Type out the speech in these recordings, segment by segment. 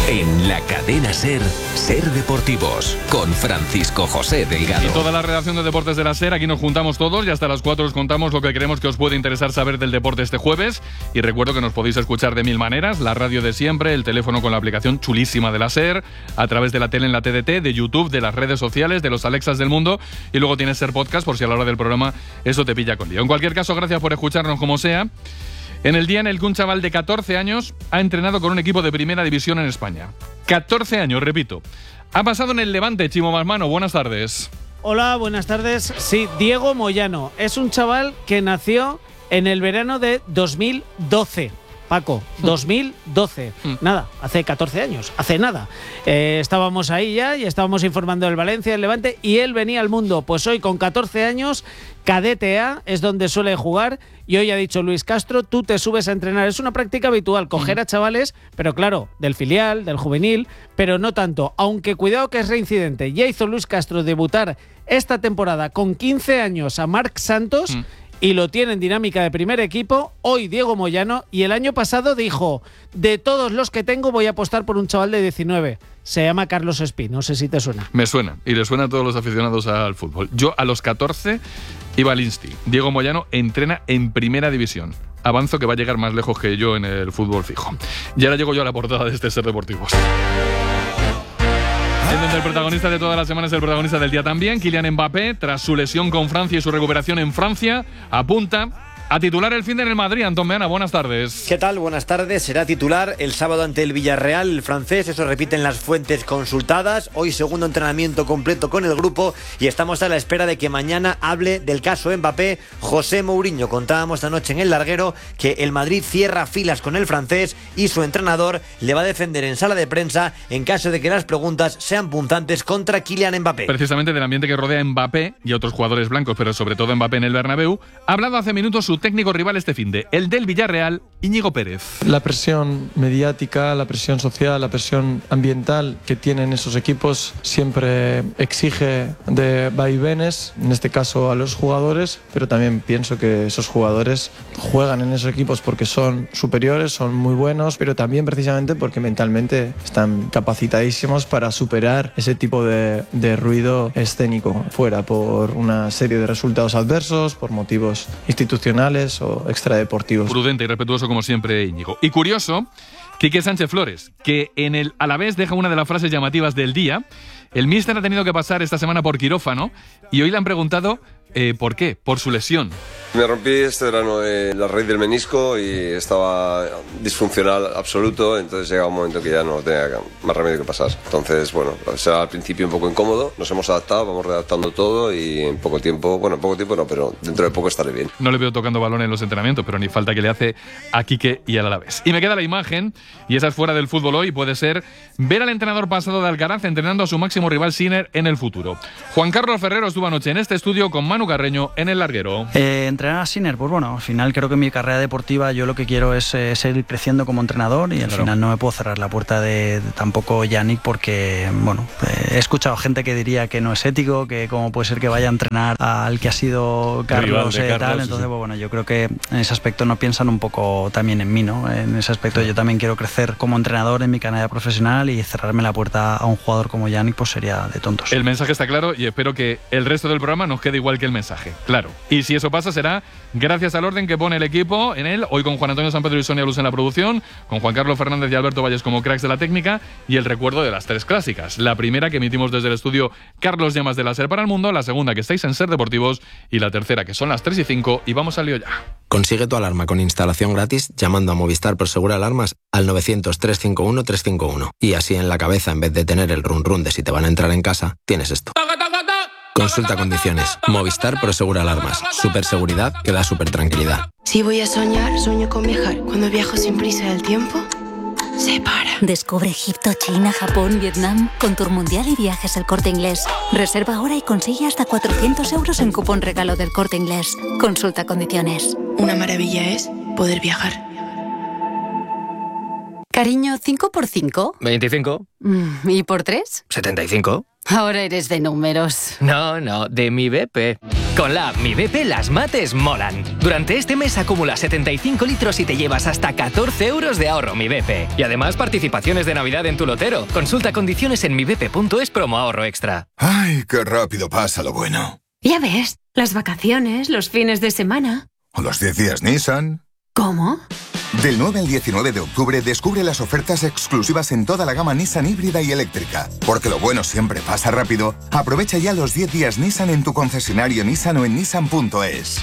En la cadena SER, Ser Deportivos, con Francisco José Delgado. Y toda la redacción de Deportes de la SER, aquí nos juntamos todos y hasta las 4 os contamos lo que creemos que os puede interesar saber del deporte este jueves. Y recuerdo que nos podéis escuchar de mil maneras, la radio de siempre, el teléfono con la aplicación chulísima de la SER, a través de la tele en la TDT, de YouTube, de las redes sociales, de los Alexas del mundo, y luego tienes SER Podcast por si a la hora del programa eso te pilla con lío. En cualquier caso, gracias por escucharnos como sea. En el día en el que un chaval de 14 años ha entrenado con un equipo de primera división en España. 14 años, repito. Ha pasado en el Levante, Chimo Masmano. Buenas tardes. Hola, buenas tardes. Sí, Diego Moyano. Es un chaval que nació en el verano de 2012. Paco, 2012. Nada, hace 14 años, hace nada. Estábamos ahí ya y estábamos informando del Valencia, del Levante, y él venía al mundo. Pues hoy, con 14 años, Cadete A es donde suele jugar, y hoy ha dicho Luis Castro, tú te subes a entrenar. Es una práctica habitual, coger a chavales, pero claro, del filial, del juvenil, pero no tanto. Aunque cuidado que es reincidente. Ya hizo Luis Castro debutar esta temporada con 15 años a Marc Santos, y lo tiene en dinámica de primer equipo, hoy Diego Moyano, y el año pasado dijo, de todos los que tengo voy a apostar por un chaval de 19. Se llama Carlos Espí, no sé si te suena. Me suena, y le suena a todos los aficionados al fútbol. Yo a los 14 iba al Insti. Diego Moyano entrena en primera división. Avanzo que va a llegar más lejos que yo en el fútbol fijo. Y ahora llego yo a la portada de este Ser Deportivos. Es donde el protagonista de todas las semanas es el protagonista del día también. Kylian Mbappé, tras su lesión con Francia y su recuperación en Francia, apunta a titular el fin en el Madrid. Antón Meana, buenas tardes. ¿Qué tal? Buenas tardes. Será titular el sábado ante el Villarreal, el francés. Eso repiten las fuentes consultadas. Hoy segundo entrenamiento completo con el grupo y estamos a la espera de que mañana hable del caso Mbappé José Mourinho. Contábamos esta noche en El Larguero que el Madrid cierra filas con el francés y su entrenador le va a defender en sala de prensa en caso de que las preguntas sean punzantes contra Kylian Mbappé. Precisamente del ambiente que rodea a Mbappé y a otros jugadores blancos, pero sobre todo Mbappé en el Bernabéu, ha hablado hace minutos su técnico rival este finde, el del Villarreal, Íñigo Pérez. La presión mediática, la presión social, la presión ambiental que tienen esos equipos siempre exige de vaivenes, en este caso a los jugadores, pero también pienso que esos jugadores juegan en esos equipos porque son superiores, son muy buenos, pero también precisamente porque mentalmente están capacitadísimos para superar ese tipo de ruido escénico fuera por una serie de resultados adversos, por motivos institucionales o extradeportivos. Prudente y respetuoso como siempre, Íñigo. Y curioso, Quique Sánchez Flores, que en el Alavés deja una de las frases llamativas del día. El míster ha tenido que pasar esta semana por quirófano y hoy le han preguntado ¿por qué? Por su lesión. Me rompí este verano la raíz del menisco y estaba disfuncional absoluto, entonces llega un momento que ya no tenía más remedio que pasar. Entonces, bueno, será al principio un poco incómodo, nos hemos adaptado, vamos redactando todo y en poco tiempo no, pero dentro de poco estaré bien. No le veo tocando balón en los entrenamientos, pero ni falta que le hace a Quique y al Alavés. Y me queda la imagen, y esa es fuera del fútbol hoy, puede ser ver al entrenador pasado de Alcaraz entrenando a su máximo rival Sinner en el futuro. Juan Carlos Ferrero estuvo anoche en este estudio con Manu Carreño en El Larguero. Entrenar a Sinner, pues bueno, al final creo que en mi carrera deportiva yo lo que quiero es seguir creciendo como entrenador y al final no me puedo cerrar la puerta de tampoco Yannick porque, bueno, he escuchado gente que diría que no es ético, que cómo puede ser que vaya a entrenar al que ha sido Carlos y tal, entonces pues bueno, yo creo que en ese aspecto no piensan un poco también en mí, ¿no? En ese aspecto yo también quiero crecer como entrenador en mi carrera profesional y cerrarme la puerta a un jugador como Yannick pues sería de tontos. El mensaje está claro y espero que el resto del programa nos quede igual que el mensaje, claro. Y si eso pasa será gracias al orden que pone el equipo en él, hoy con Juan Antonio San Pedro y Sonia Luz en la producción, con Juan Carlos Fernández y Alberto Valles como cracks de la técnica y el recuerdo de las tres clásicas. La primera que emitimos desde el estudio Carlos Llamas de la SER para el Mundo, la segunda que estáis en Ser Deportivos y la tercera que son las 3:05 y vamos al lío ya. Consigue tu alarma con instalación gratis llamando a Movistar Prosegur Alarmas al 900-351-351 y así en la cabeza, en vez de tener el run run de si te van a entrar en casa, tienes esto. Consulta condiciones. Movistar Prosegur Alarmas. Super seguridad que da super tranquilidad. Si voy a soñar, sueño con viajar. Cuando viajo sin prisa del tiempo, se para. Descubre Egipto, China, Japón, Vietnam con Tour Mundial y Viajes El Corte Inglés. Reserva ahora y consigue hasta 400 euros en cupón regalo del Corte Inglés. Consulta condiciones. Una maravilla es poder viajar. Cariño, ¿5 por 5? 25. ¿Y por 3? 75. Ahora eres de números. No, de mi BP. Con la app Mi BP las mates molan. Durante este mes acumula 75 litros y te llevas hasta 14 euros de ahorro Mi BP. Y además participaciones de Navidad en tu lotero. Consulta condiciones en mibp.es promo ahorro extra. ¡Ay, qué rápido pasa lo bueno! Ya ves, las vacaciones, los fines de semana. ¿O los 10 días Nissan? ¿Cómo? Del 9 al 19 de octubre descubre las ofertas exclusivas en toda la gama Nissan híbrida y eléctrica. Porque lo bueno siempre pasa rápido. Aprovecha ya los 10 días Nissan en tu concesionario Nissan o en nissan.es.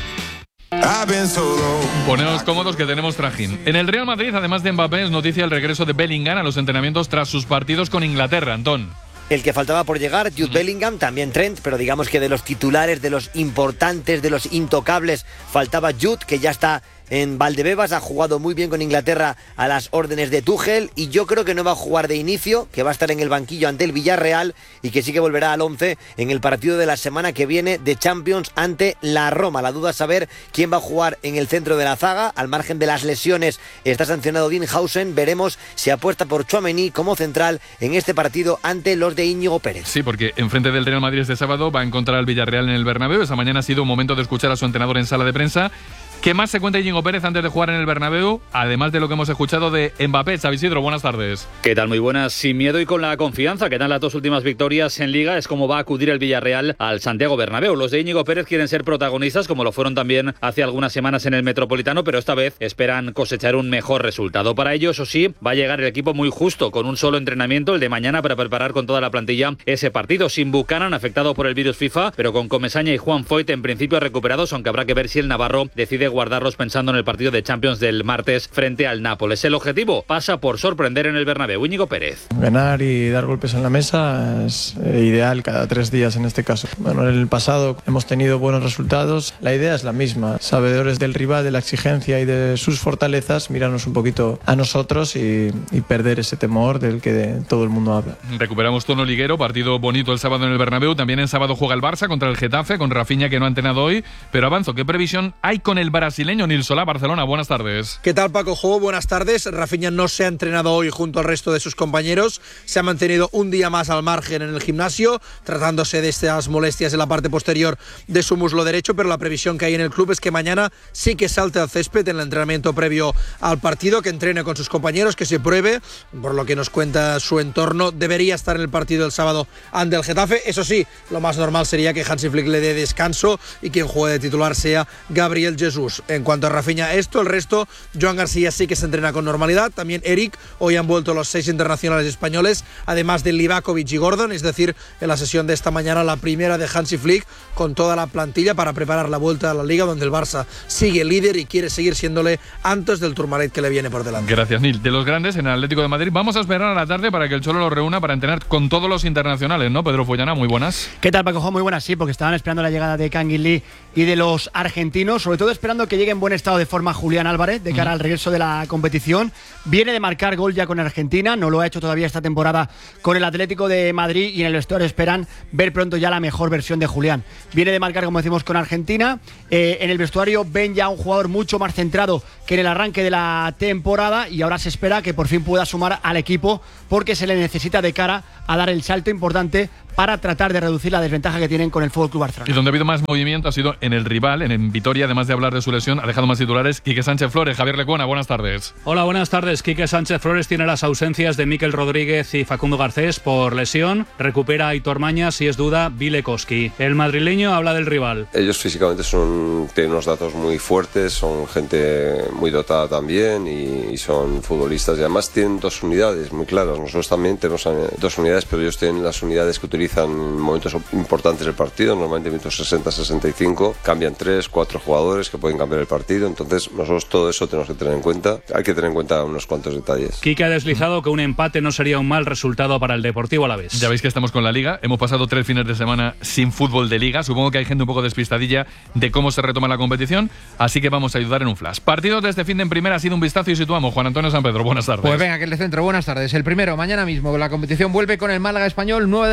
Poneos cómodos que tenemos trajín. En el Real Madrid, además de Mbappé, es noticia el regreso de Bellingham a los entrenamientos tras sus partidos con Inglaterra, Antón. El que faltaba por llegar, Jude Bellingham, también Trent, pero digamos que de los titulares, de los importantes, de los intocables, faltaba Jude, que ya está en Valdebebas, ha jugado muy bien con Inglaterra a las órdenes de Tuchel y yo creo que no va a jugar de inicio, que va a estar en el banquillo ante el Villarreal y que sí que volverá al 11 en el partido de la semana que viene de Champions ante la Roma. La duda es saber quién va a jugar en el centro de la zaga. Al margen de las lesiones está sancionado Dinhausen. Veremos si apuesta por Tchouaméni como central en este partido ante los de Íñigo Pérez. Sí, porque enfrente del Real Madrid este sábado va a encontrar al Villarreal en el Bernabéu. Esa mañana ha sido un momento de escuchar a su entrenador en sala de prensa. ¿Qué más se cuenta Íñigo Pérez antes de jugar en el Bernabéu? Además de lo que hemos escuchado de Mbappé. Xavi Isidro, buenas tardes. ¿Qué tal? Muy buenas. Sin miedo y con la confianza que dan las dos últimas victorias en Liga es como va a acudir el Villarreal al Santiago Bernabéu. Los de Íñigo Pérez quieren ser protagonistas, como lo fueron también hace algunas semanas en el Metropolitano, pero esta vez esperan cosechar un mejor resultado. Para ello, eso sí, va a llegar el equipo muy justo, con un solo entrenamiento, el de mañana, para preparar con toda la plantilla ese partido. Sin Buchanan, afectado por el virus FIFA, pero con Comesaña y Juan Foyt en principio recuperados, aunque habrá que ver si el navarro decide guardarlos pensando en el partido de Champions del martes frente al Nápoles. El objetivo pasa por sorprender en el Bernabéu. Íñigo Pérez. Ganar y dar golpes en la mesa es ideal cada 3 días en este caso. Bueno, en el pasado hemos tenido buenos resultados. La idea es la misma. Sabedores del rival, de la exigencia y de sus fortalezas, mirarnos un poquito a nosotros y perder ese temor del que todo el mundo habla. Recuperamos tono liguero. Partido bonito el sábado en el Bernabéu. También en sábado juega el Barça contra el Getafe, con Rafinha, que no ha entrenado hoy. Pero avanzo, ¿qué previsión hay con el brasileño Nil Solá? Barcelona, buenas tardes. ¿Qué tal, Paco Jo? Buenas tardes. Rafinha no se ha entrenado hoy junto al resto de sus compañeros. Se ha mantenido un día más al margen en el gimnasio, tratándose de estas molestias en la parte posterior de su muslo derecho, pero la previsión que hay en el club es que mañana sí que salte al césped en el entrenamiento previo al partido, que entrene con sus compañeros, que se pruebe. Por lo que nos cuenta su entorno, debería estar en el partido del sábado ante el Getafe. Eso sí, lo más normal sería que Hansi Flick le dé descanso y quien juegue de titular sea Gabriel Jesús. En cuanto a Rafinha, el resto, Joan García sí que se entrena con normalidad, también Eric. Hoy han vuelto los 6 internacionales españoles, además de Livakovic y Gordon, es decir, en la sesión de esta mañana la primera de Hansi Flick con toda la plantilla para preparar la vuelta a la Liga, donde el Barça sigue líder y quiere seguir siéndole antes del Tourmalet que le viene por delante. Gracias, Nil. De los grandes en el Atlético de Madrid, vamos a esperar a la tarde para que el Cholo lo reúna para entrenar con todos los internacionales, ¿no? Pedro Follana, muy buenas. ¿Qué tal, Paco? Muy buenas, sí, porque estaban esperando la llegada de Kangin Lee y de los argentinos, sobre todo esperando que llegue en buen estado de forma Julián Álvarez de cara al regreso de la competición. Viene de marcar gol ya con Argentina, no lo ha hecho todavía esta temporada con el Atlético de Madrid, y en el vestuario esperan ver pronto ya la mejor versión de Julián. Viene de marcar, como decimos, con Argentina. En el vestuario ven ya un jugador mucho más centrado que en el arranque de la temporada, y ahora se espera que por fin pueda sumar al equipo, porque se le necesita de cara a dar el salto importante para tratar de reducir la desventaja que tienen con el FC Barcelona. Y donde ha habido más movimiento ha sido en el rival, en Vitoria. Además de hablar de su lesión, ha dejado más titulares Quique Sánchez Flores. Javier Lecuona, buenas tardes. Hola, buenas tardes. Quique Sánchez Flores tiene las ausencias de Mikel Rodríguez y Facundo Garcés por lesión. Recupera a Aitor Mañas y es duda Bilekoski. El madrileño habla del rival. Ellos físicamente tienen unos datos muy fuertes, son gente muy dotada también y son futbolistas, y además tienen 2 unidades muy claras. Nosotros también tenemos 2 unidades, pero ellos tienen las unidades que utilizan en momentos importantes del partido, normalmente minutos 60-65, cambian 3-4 jugadores que pueden cambiar el partido. Entonces nosotros todo eso tenemos que tener en cuenta. Hay que tener en cuenta unos cuantos detalles. Quique ha deslizado que un empate no sería un mal resultado para el Deportivo Alavés. Ya veis que estamos con la Liga, hemos pasado 3 fines de semana sin fútbol de Liga. Supongo que hay gente un poco despistadilla de cómo se retoma la competición, así que vamos a ayudar en un flash. Partidos de este fin de en primera, ha sido un vistazo y situamos. Juan Antonio San Pedro, buenas tardes. Pues venga, que el de centro, buenas tardes. El primero, mañana mismo la competición vuelve con el Málaga Español, 9 de la noche.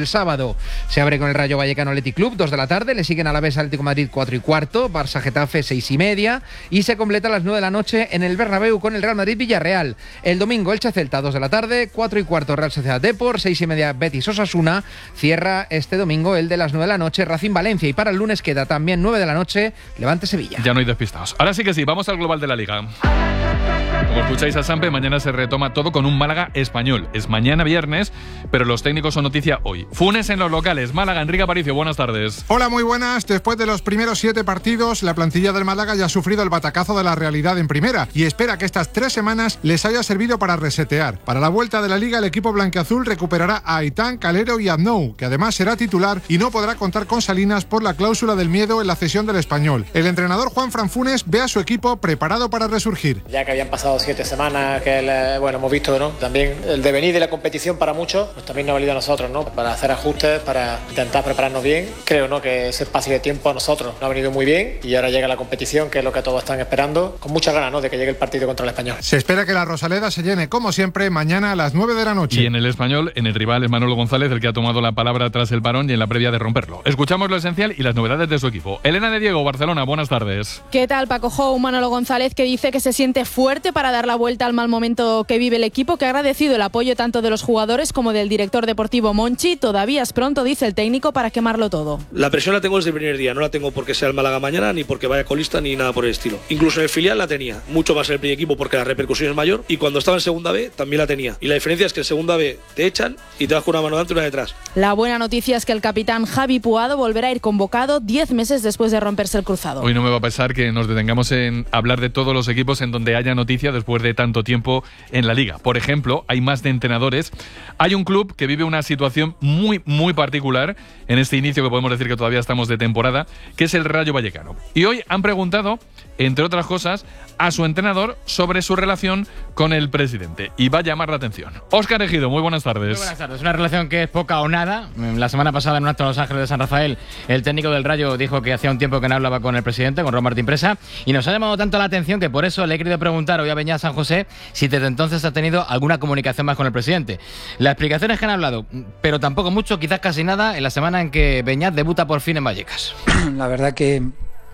el sábado. Se abre con el Rayo Vallecano Athletic Club, 2 de la tarde. Le siguen Alavés Atlético de Madrid, 4:15. Barça Getafe, 6:30. Y se completa a las 9 de la noche en el Bernabéu con el Real Madrid Villarreal. El domingo Elche Celta, 2 de la tarde. 4:15 Real Sociedad Depor, 6:30 Betis Osasuna. Cierra este domingo el de las 9 de la noche Racing Valencia. Y para el lunes queda también 9 de la noche Levante Sevilla. Ya no hay despistados. Ahora sí que sí, vamos al global de la Liga. Como escucháis a Sampe, mañana se retoma todo con un Málaga Español. Es mañana viernes, pero los técnicos son noticia hoy. Funes en los locales. Málaga, Enrique Aparicio, buenas tardes. Hola, muy buenas. Después de los primeros 7 partidos, la plantilla del Málaga ya ha sufrido el batacazo de la realidad en primera y espera que estas 3 semanas les haya servido para resetear. Para la vuelta de la Liga, el equipo blanquiazul recuperará a Aitán, Calero y Aznou, que además será titular y no podrá contar con Salinas por la cláusula del miedo en la cesión del Español. El entrenador Juanfran Funes ve a su equipo preparado para resurgir. Ya que habían pasado 7 semanas, que hemos visto, ¿no? También el devenir de la competición para muchos, pues también nos ha valido a nosotros, ¿no? Para hacer ajustes, para intentar prepararnos bien. Creo, ¿no?, que ese espacio de tiempo a nosotros nos ha venido muy bien y ahora llega la competición, que es lo que todos están esperando, con muchas ganas, ¿no?, de que llegue el partido contra el Español. Se espera que la Rosaleda se llene, como siempre, mañana a las 9 de la noche. Y en el Español, en el rival es Manolo González, el que ha tomado la palabra tras el parón y en la previa de romperlo. Escuchamos lo esencial y las novedades de su equipo. Elena de Diego, Barcelona, buenas tardes. ¿Qué tal, Paco Jou? Manolo González, que dice que se siente fuerte para dar la vuelta al mal momento que vive el equipo, que ha agradecido el apoyo tanto de los jugadores como del director deportivo Monchi. Todavía es pronto, dice el técnico, para quemarlo todo. La presión la tengo desde el primer día, no la tengo porque sea el Málaga mañana, ni porque vaya colista, ni nada por el estilo. Incluso en el filial la tenía, mucho más en el primer equipo porque la repercusión es mayor, y cuando estaba en segunda B también la tenía. Y la diferencia es que en segunda B te echan y te vas con una mano delante y una detrás. La buena noticia es que el capitán Javi Puado volverá a ir convocado 10 meses después de romperse el cruzado. Hoy no me va a pesar que nos detengamos en hablar de todos los equipos en donde haya noticia después de tanto tiempo en la Liga. Por ejemplo, hay más de entrenadores. Hay un club que vive una situación muy particular en este inicio, que podemos decir que todavía estamos de temporada, que es el Rayo Vallecano. Y hoy han preguntado, entre otras cosas, a su entrenador sobre su relación con el presidente. Y va a llamar la atención. Óscar Ejido, muy buenas tardes. Muy buenas tardes. Una relación que es poca o nada. La semana pasada, en un acto en Los Ángeles de San Rafael, el técnico del Rayo dijo que hacía un tiempo que no hablaba con el presidente, con Ron Martín Presa, y nos ha llamado tanto la atención que por eso le he querido preguntar hoy a Beñat San José si desde entonces ha tenido alguna comunicación más con el presidente. La explicación es que han hablado, pero tampoco mucho, quizás casi nada, en la semana en que Beñat debuta por fin en Vallecas. La verdad que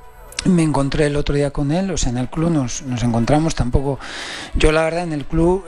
me encontré el otro día con él, o sea, en el club nos encontramos, tampoco. Yo la verdad en el club,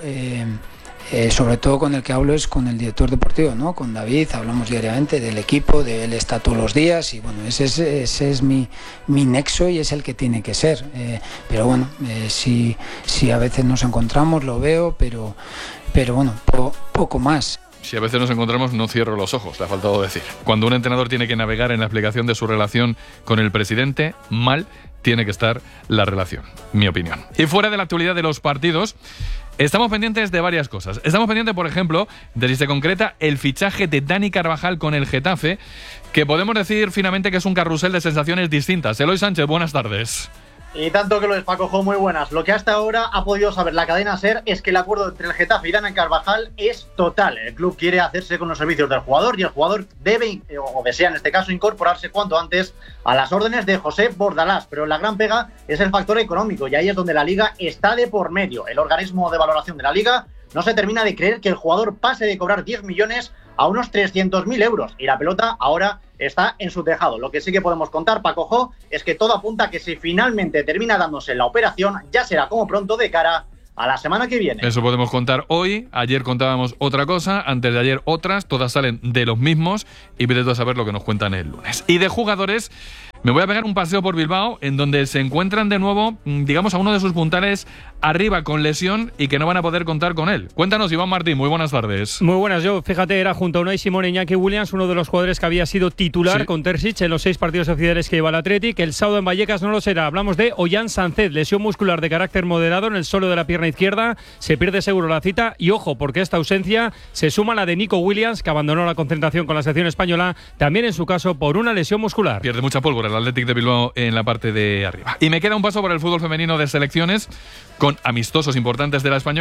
sobre todo con el que hablo es con el director deportivo, ¿no? Con David, hablamos diariamente del equipo, de él está todos los días y bueno, ese es mi nexo y es el que tiene que ser. Pero bueno, si a veces nos encontramos, lo veo, pero bueno, poco más. Si a veces nos encontramos, no cierro los ojos, le ha faltado decir. Cuando un entrenador tiene que navegar en la explicación de su relación con el presidente, mal tiene que estar la relación, mi opinión. Y fuera de la actualidad de los partidos, estamos pendientes de varias cosas. Estamos pendientes, por ejemplo, de si se concreta el fichaje de Dani Carvajal con el Getafe, que podemos decir finalmente que es un carrusel de sensaciones distintas. Eloy Sánchez, buenas tardes. Y tanto que lo es, Paco Jo, muy buenas. Lo que hasta ahora ha podido saber la cadena SER es que el acuerdo entre el Getafe y Dani Carvajal es total. El club quiere hacerse con los servicios del jugador y el jugador debe, o desea en este caso, incorporarse cuanto antes a las órdenes de José Bordalás. Pero la gran pega es el factor económico y ahí es donde la Liga está de por medio. El organismo de valoración de la Liga no se termina de creer que el jugador pase de cobrar 10 millones a unos 300.000 euros y la pelota ahora está en su tejado. Lo que sí que podemos contar, Paco Jo, es que todo apunta a que si finalmente termina dándose la operación, ya será como pronto de cara a la semana que viene. Eso podemos contar hoy. Ayer contábamos otra cosa, antes de ayer otras, todas salen de los mismos y vete tú a saber lo que nos cuentan el lunes. Y de jugadores, me voy a pegar un paseo por Bilbao en donde se encuentran de nuevo, digamos, a uno de sus puntales arriba con lesión y que no van a poder contar con él. Cuéntanos, Iván Martín, muy buenas tardes. Muy buenas, yo, fíjate, era junto a Unai Simón e Iñaki Williams, uno de los jugadores que había sido titular con Terzic en los 6 partidos oficiales que lleva el Athletic. El sábado en Vallecas no lo será. Hablamos de Ollán Sánchez, lesión muscular de carácter moderado en el suelo de la pierna izquierda. Se pierde seguro la cita y ojo, porque esta ausencia se suma a la de Nico Williams, que abandonó la concentración con la selección española, también en su caso por una lesión muscular. Pierde mucha pólvora el Athletic de Bilbao en la parte de arriba. Y me queda un paso por el fútbol femenino de selecciones con amistosos importantes de la española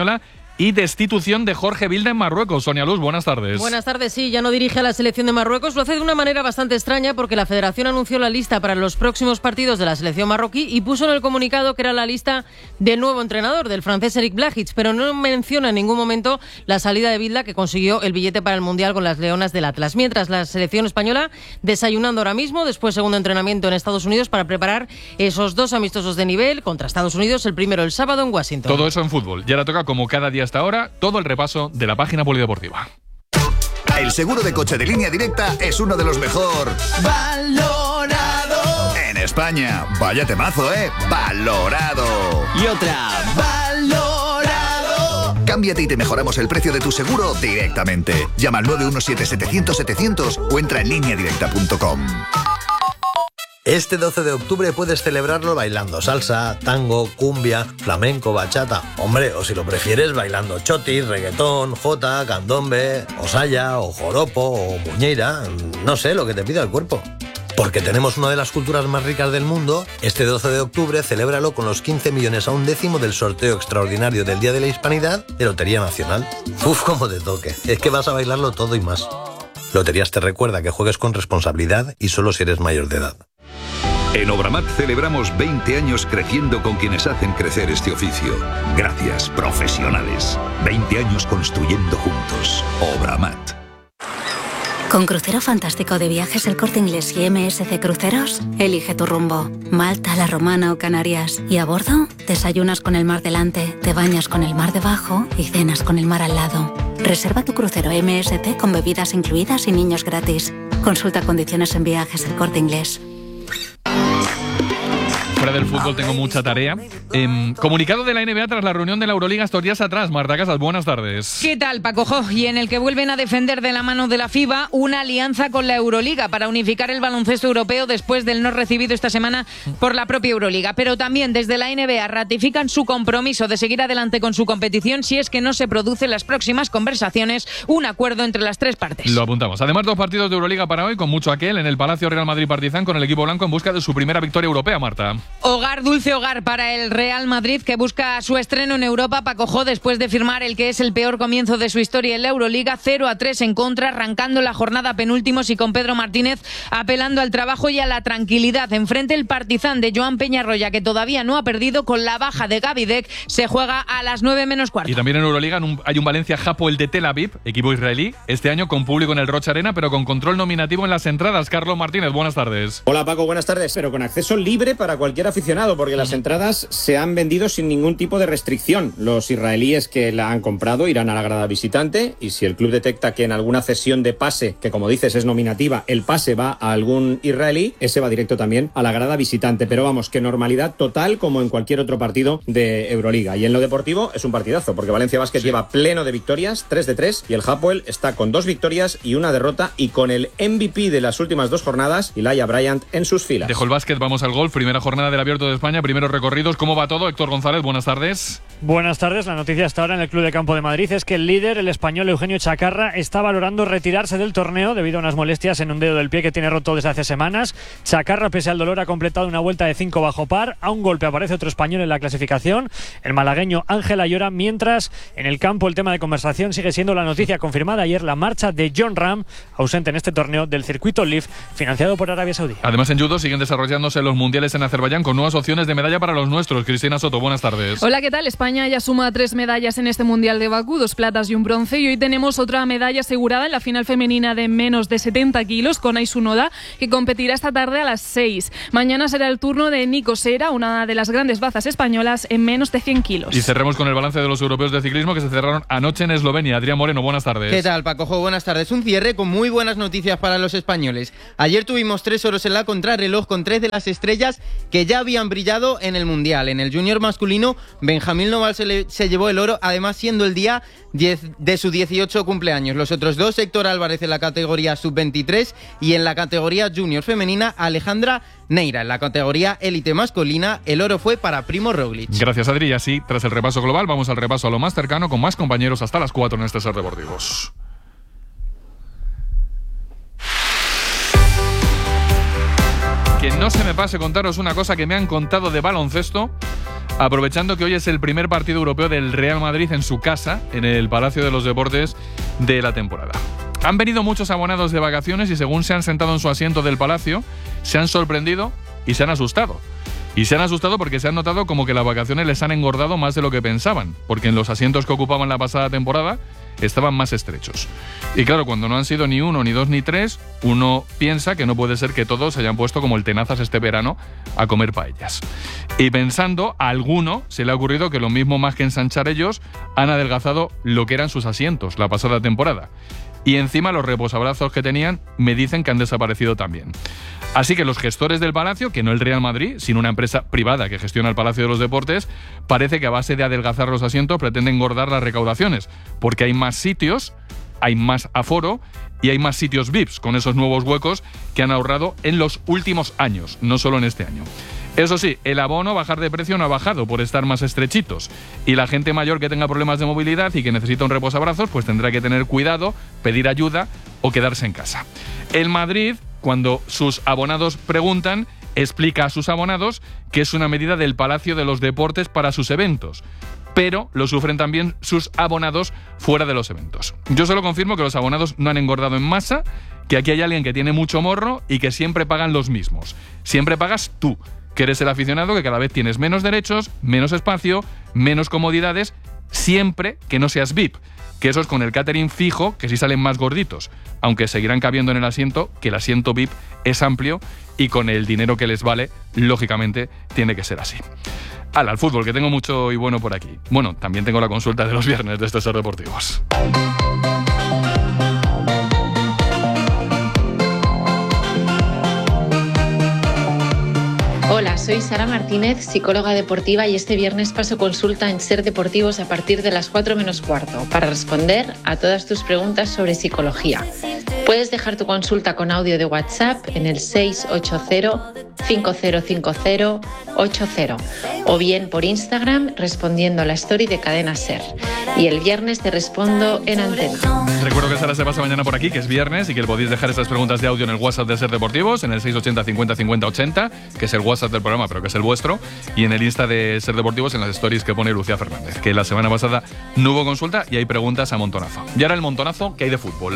y destitución de Jorge Vilda en Marruecos. Sonia Luz, buenas tardes. Buenas tardes, sí, ya no dirige a la selección de Marruecos. Lo hace de una manera bastante extraña porque la federación anunció la lista para los próximos partidos de la selección marroquí y puso en el comunicado que era la lista del nuevo entrenador, del francés Eric Blajic, pero no menciona en ningún momento la salida de Vilda, que consiguió el billete para el Mundial con las Leonas del Atlas. Mientras, la selección española desayunando ahora mismo, después segundo entrenamiento en Estados Unidos para preparar esos 2 amistosos de nivel contra Estados Unidos, el primero el sábado en Washington. Todo eso en fútbol. Ya le toca, como cada día hasta ahora, todo el repaso de la página polideportiva. El seguro de coche de Línea Directa es uno de los mejor valorado en España. Vaya temazo, ¿eh? Valorado. Y otra, valorado. Cámbiate y te mejoramos el precio de tu seguro directamente. Llama al 917-700-700 o entra en lineadirecta.com. Este 12 de octubre puedes celebrarlo bailando salsa, tango, cumbia, flamenco, bachata. Hombre, o si lo prefieres, bailando chotis, reggaetón, jota, candombe, o saya, o joropo, o muñeira. No sé, lo que te pida el cuerpo. Porque tenemos una de las culturas más ricas del mundo. Este 12 de octubre celébralo con los 15 millones a un décimo del sorteo extraordinario del Día de la Hispanidad de Lotería Nacional. Uf, cómo te toque. Es que vas a bailarlo todo y más. Loterías te recuerda que juegues con responsabilidad y solo si eres mayor de edad. En Obramat celebramos 20 años creciendo con quienes hacen crecer este oficio. Gracias, profesionales. 20 años construyendo juntos. Obramat. Con Crucero Fantástico de Viajes El Corte Inglés y MSC Cruceros, elige tu rumbo. Malta, La Romana o Canarias. Y a bordo, desayunas con el mar delante, te bañas con el mar debajo y cenas con el mar al lado. Reserva tu crucero MSC con bebidas incluidas y niños gratis. Consulta condiciones en Viajes El Corte Inglés. Fuera del fútbol tengo mucha tarea. Comunicado de la NBA tras la reunión de la Euroliga estos días atrás. Marta Casas, buenas tardes. ¿Qué tal, Paco Jo? Y en el que vuelven a defender de la mano de la FIBA una alianza con la Euroliga para unificar el baloncesto europeo después del no recibido esta semana por la propia Euroliga. Pero también desde la NBA ratifican su compromiso de seguir adelante con su competición si es que no se producen las próximas conversaciones un acuerdo entre las 3 partes. Lo apuntamos. Además, 2 partidos de Euroliga para hoy, con mucho aquel en el Palacio Real Madrid-Partizan con el equipo blanco en busca de su primera victoria europea, Marta. Hogar, dulce hogar para el Real Madrid, que busca su estreno en Europa, Paco Jo, después de firmar el que es el peor comienzo de su historia en la Euroliga, 0-3 en contra, arrancando la jornada penúltimos y con Pedro Martínez apelando al trabajo y a la tranquilidad. Enfrente el Partizan de Joan Peñarroya, que todavía no ha perdido, con la baja de Gaby Deck, se juega a las 9 menos cuarto. Y también en Euroliga hay un Valencia Hapoel de Tel Aviv, equipo israelí, este año con público en el Rocha Arena, pero con control nominativo en las entradas. Carlos Martínez, buenas tardes. Hola Paco, buenas tardes, pero con acceso libre para cualquier aficionado, porque las entradas se han vendido sin ningún tipo de restricción. Los israelíes que la han comprado irán a la grada visitante, y si el club detecta que en alguna cesión de pase, que como dices es nominativa, el pase va a algún israelí, ese va directo también a la grada visitante. Pero vamos, que normalidad total como en cualquier otro partido de Euroliga. Y en lo deportivo es un partidazo, porque Valencia Basket lleva pleno de victorias, 3 de 3, y el Hapoel está con 2 victorias y 1 derrota, y con el MVP de las últimas 2 jornadas, Elijah Bryant, en sus filas. Dejo el básquet, vamos al golf. Primera jornada del Abierto de España, primeros recorridos. ¿Cómo va todo? Héctor González, buenas tardes. Buenas tardes. La noticia hasta ahora en el Club de Campo de Madrid es que el líder, el español Eugenio Chacarra, está valorando retirarse del torneo debido a unas molestias en un dedo del pie que tiene roto desde hace semanas. Chacarra, pese al dolor, ha completado una vuelta de 5 bajo par. A un golpe aparece otro español en la clasificación, el malagueño Ángel Ayora, mientras en el campo el tema de conversación sigue siendo la noticia confirmada ayer, la marcha de John Ram, ausente en este torneo del circuito Leaf, financiado por Arabia Saudí. Además, en judo siguen desarrollándose los mundiales en Azerbaiyán con nuevas opciones de medalla para los nuestros. Cristina Soto, buenas tardes. Hola, ¿qué tal? España ya suma 3 medallas en este Mundial de Bakú, 2 platas y un bronce, y hoy tenemos otra medalla asegurada en la final femenina de menos de 70 kilos con Aisu Noda, que competirá esta tarde a las 6. Mañana será el turno de Nico Sera, una de las grandes bazas españolas en menos de 100 kilos. Y cerremos con el balance de los europeos de ciclismo que se cerraron anoche en Eslovenia. Adrián Moreno, buenas tardes. ¿Qué tal, Paco Jo? Buenas tardes. Un cierre con muy buenas noticias para los españoles. Ayer tuvimos 3 oros en la contrarreloj con 3 de las estrellas que ya habían brillado en el Mundial. En el junior masculino, Benjamín Noval se llevó el oro, además siendo el día 10 de su 18 cumpleaños. Los otros 2, Héctor Álvarez en la categoría sub-23 y en la categoría junior femenina, Alejandra Neira. En la categoría élite masculina, el oro fue para Primo Roglic. Gracias, Adri. Y así, tras el repaso global, vamos al repaso a lo más cercano con más compañeros hasta las 4 en este Ser Deportivos. Que no se me pase contaros una cosa que me han contado de baloncesto aprovechando que hoy es el primer partido europeo del Real Madrid en su casa, en el Palacio de los Deportes de la temporada. Han venido muchos abonados de vacaciones y según se han sentado en su asiento del Palacio, se han sorprendido y se han asustado. Y se han asustado porque se han notado como que las vacaciones les han engordado más de lo que pensaban, porque en los asientos que ocupaban la pasada temporada estaban más estrechos. Y claro, cuando no han sido ni uno, ni dos, ni tres, uno piensa que no puede ser que todos se hayan puesto como el tenazas este verano a comer paellas. Y pensando, a alguno se le ha ocurrido que lo mismo más que ensanchar ellos, han adelgazado lo que eran sus asientos la pasada temporada. Y encima los reposabrazos que tenían me dicen que han desaparecido también. Así que los gestores del Palacio, que no el Real Madrid, sino una empresa privada que gestiona el Palacio de los Deportes, parece que a base de adelgazar los asientos pretenden engordar las recaudaciones, porque hay más sitios, hay más aforo y hay más sitios VIPs con esos nuevos huecos que han ahorrado en los últimos años, no solo en este año. Eso sí, el abono bajar de precio no ha bajado por estar más estrechitos y la gente mayor que tenga problemas de movilidad y que necesita un reposabrazos pues tendrá que tener cuidado, pedir ayuda o quedarse en casa. El Madrid, cuando sus abonados preguntan, explica a sus abonados que es una medida del Palacio de los Deportes para sus eventos, pero lo sufren también sus abonados fuera de los eventos. Yo solo confirmo que los abonados no han engordado en masa, que aquí hay alguien que tiene mucho morro y que siempre pagan los mismos. Siempre pagas tú, que eres el aficionado, que cada vez tienes menos derechos, menos espacio, menos comodidades, siempre que no seas VIP, que eso es con el catering fijo, que sí salen más gorditos, aunque seguirán cabiendo en el asiento, que el asiento VIP es amplio y con el dinero que les vale, lógicamente, tiene que ser así. Al fútbol, que tengo mucho y bueno por aquí. Bueno, también tengo la consulta de los viernes de estos Ser Deportivos. Hola, soy Sara Martínez, psicóloga deportiva, y este viernes paso consulta en Ser Deportivos a partir de las 4 menos cuarto para responder a todas tus preguntas sobre psicología. Puedes dejar tu consulta con audio de WhatsApp en el 680-5050-80 o bien por Instagram respondiendo a la story de Cadena Ser. Y el viernes te respondo en antena. Recuerdo que Sara se pasa mañana por aquí, que es viernes, y que podéis dejar esas preguntas de audio en el WhatsApp de Ser Deportivos, en el 680 50 50 80, que es el WhatsApp del programa, pero que es el vuestro, y en el Insta de Ser Deportivos, en las stories que pone Lucía Fernández, que la semana pasada no hubo consulta y hay preguntas a montonazo. Y ahora el montonazo que hay de fútbol.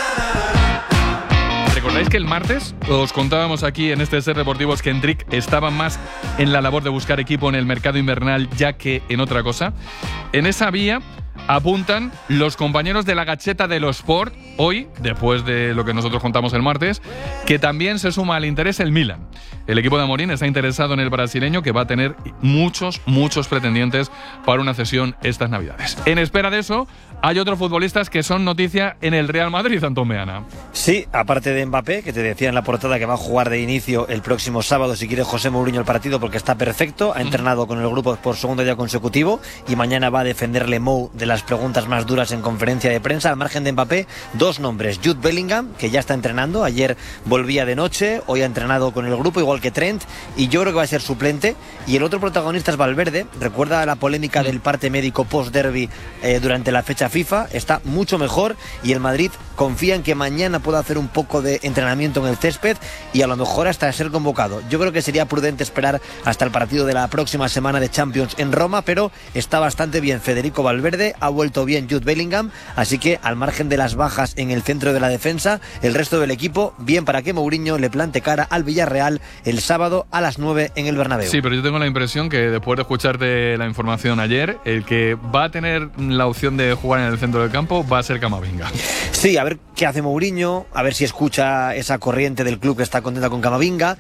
¿Recordáis que el martes os contábamos aquí en este Ser Deportivos que Enric estaba más en la labor de buscar equipo en el mercado invernal ya que en otra cosa? En esa vía apuntan los compañeros de la Gacheta de los Sport, hoy, después de lo que nosotros contamos el martes, que también se suma al interés el Milan. El equipo de Amorín está interesado en el brasileño, que va a tener muchos pretendientes para una cesión estas Navidades. En espera de eso, hay otros futbolistas que son noticia en el Real Madrid, Antón Meana. Sí, aparte de Mbappé, que te decía en la portada que va a jugar de inicio el próximo sábado, si quiere José Mourinho, el partido, porque está perfecto, ha entrenado con el grupo por segundo día consecutivo y mañana va a defenderle Mou de las preguntas más duras en conferencia de prensa. Al margen de Mbappé, dos nombres: Jude Bellingham, que ya está entrenando, ayer volvía de noche, hoy ha entrenado con el grupo, igual que Trent, y yo creo que va a ser suplente. Y el otro protagonista es Valverde. Recuerda la polémica del parte médico post-derby durante la fecha FIFA, está mucho mejor y el Madrid confía en que mañana pueda hacer un poco de entrenamiento en el césped y a lo mejor hasta ser convocado. Yo creo que sería prudente esperar hasta el partido de la próxima semana de Champions en Roma, pero está bastante bien Federico Valverde, ha vuelto bien Jude Bellingham, así que al margen de las bajas en el centro de la defensa, el resto del equipo bien para que Mourinho le plante cara al Villarreal el sábado a las 9 en el Bernabéu. Sí, pero yo tengo la impresión que después de escucharte la información ayer, el que va a tener la opción de jugar en el centro del campo va a ser Camavinga. Sí, a ver qué hace Mourinho, a ver si escucha esa corriente del club que está contenta con Camavinga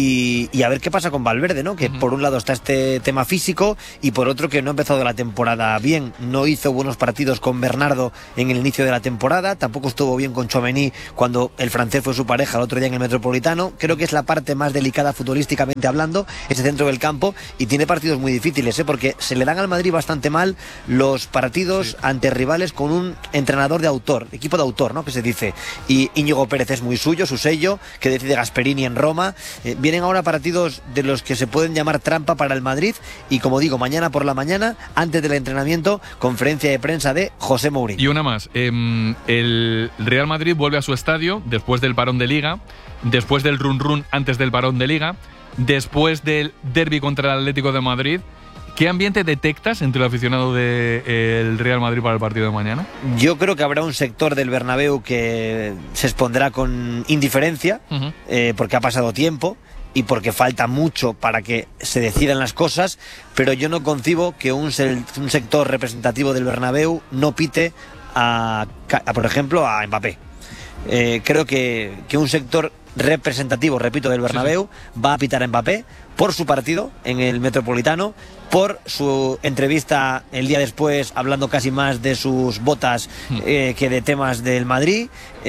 y a ver qué pasa con Valverde, ¿no? Que por un lado está este tema físico y por otro que no ha empezado la temporada bien, no hizo buenos partidos con Bernardo en el inicio de la temporada, tampoco estuvo bien con Tchouaméni cuando el francés fue su pareja el otro día en el Metropolitano. Creo que es la parte más delicada futbolísticamente hablando, ese centro del campo, y tiene partidos muy difíciles, porque se le dan al Madrid bastante mal los partidos ante rivales con un entrenador de autor, equipo de autor, ¿no? Que se dice, y Íñigo Pérez es muy suyo, su sello, que decide Gasperini en Roma. Vienen ahora partidos de los que se pueden llamar trampa para el Madrid y, como digo, mañana por la mañana, antes del entrenamiento, conferencia de prensa de José Mourinho. Y una más, el Real Madrid vuelve a su estadio después del parón de Liga, después del run-run antes del parón de Liga, después del derbi contra el Atlético de Madrid. ¿Qué ambiente detectas entre el aficionado del Real Madrid para el partido de mañana? Yo creo que habrá un sector del Bernabéu que se expondrá con indiferencia, porque ha pasado tiempo y porque falta mucho para que se decidan las cosas, pero yo no concibo que un sector representativo del Bernabéu no pite por ejemplo, a Mbappé. Creo que un sector representativo, repito, del Bernabéu va a pitar a Mbappé por su partido en el Metropolitano, por su entrevista el día después hablando casi más de sus botas que de temas del Madrid,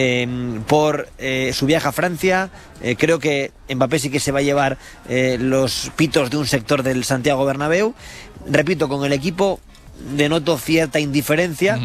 por su viaje a Francia. Creo que Mbappé sí que se va a llevar los pitos de un sector del Santiago Bernabéu. Repito, con el equipo denoto cierta indiferencia,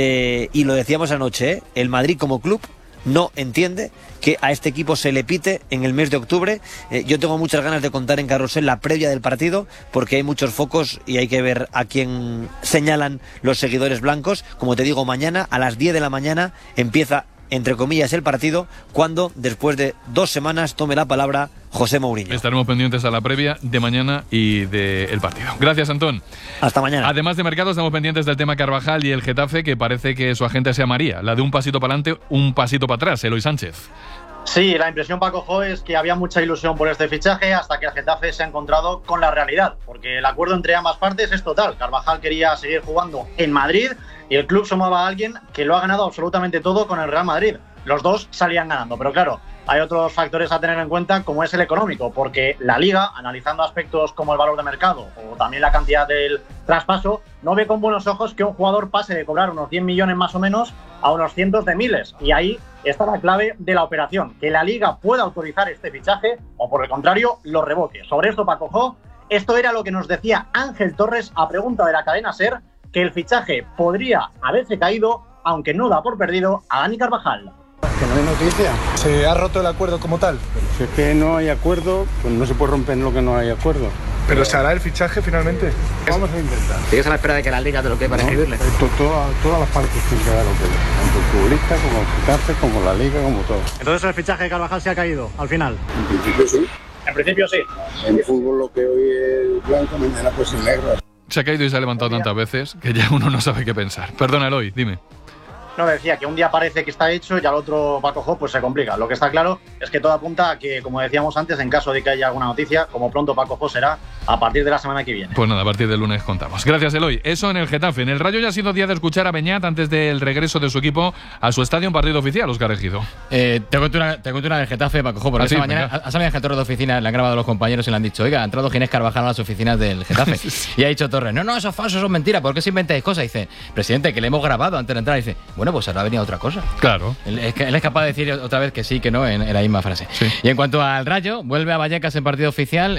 y lo decíamos anoche, el Madrid como club no entiende que a este equipo se le pite en el mes de octubre. Yo tengo muchas ganas de contar en Carrusel la previa del partido, porque hay muchos focos y hay que ver a quién señalan los seguidores blancos. Como te digo, mañana a las 10 de la mañana empieza, entre comillas, el partido, cuando después de 2 semanas tome la palabra José Mourinho. Estaremos pendientes a la previa de mañana y del partido. Gracias, Antón. Hasta mañana. Además de mercado, estamos pendientes del tema Carvajal y el Getafe, que parece que su agente sea María, la de un pasito para adelante, un pasito para atrás, Eloy Sánchez. Sí, la impresión, Paco Jo, es que había mucha ilusión por este fichaje hasta que el Getafe se ha encontrado con la realidad, porque el acuerdo entre ambas partes es total. Carvajal quería seguir jugando en Madrid y el club sumaba a alguien que lo ha ganado absolutamente todo con el Real Madrid. Los dos salían ganando, pero claro, hay otros factores a tener en cuenta, como es el económico, porque la Liga, analizando aspectos como el valor de mercado o también la cantidad del traspaso, no ve con buenos ojos que un jugador pase de cobrar unos 100 millones más o menos a unos cientos de miles. Y ahí está la clave de la operación, que la Liga pueda autorizar este fichaje o, por el contrario, lo revoque. Sobre esto, Paco Jo, esto era lo que nos decía Ángel Torres a pregunta de la cadena SER, que el fichaje podría haberse caído, aunque no da por perdido a Dani Carvajal. Que no hay noticia. ¿Se ha roto el acuerdo como tal? Pero si es que no hay acuerdo, pues no se puede romper lo que no hay acuerdo. ¿Pero se hará el fichaje finalmente? Vamos a intentar. ¿Sigues a la espera de que la Liga te lo quede para escribirle? Todas las partes tienen que dar lo que tanto el futbolista como el Getafe, como la Liga, como todo. Entonces el fichaje de Carvajal se ha caído, al final. En principio sí. En principio sí. En el fútbol lo que hoy es blanco, mañana pues es negro. Se ha caído y se ha levantado tantas veces que ya uno no sabe qué pensar. Perdona, Eloy, dime. No, decía que un día parece que está hecho y al otro, Paco Jo, pues se complica. Lo que está claro es que todo apunta a que, como decíamos antes, en caso de que haya alguna noticia, como pronto, Paco Jo, será a partir de la semana que viene. Pues nada, a partir del lunes contamos. Gracias, Eloy. Eso en el Getafe. En el Rayo ya ha sido día de escuchar a Beñat antes del regreso de su equipo a su estadio en partido oficial, Óscar Ejido. Te cuento una del Getafe, Paco Jo, porque esta mañana ha salido el gestor de oficina, le han grabado los compañeros y le han dicho, oiga, ha entrado Ginés Carvajal a las oficinas del Getafe. Y ha dicho Torres, no, eso es falso, eso es mentira, ¿por qué se inventáis cosas? Y dice, presidente, que le hemos grabado antes de entrar. Y dice, bueno, pues ahora ha venido otra cosa. Claro. Él es capaz de decir otra vez que sí, que no, en la misma frase. Sí. Y en cuanto al Rayo, vuelve a Vallecas en partido oficial,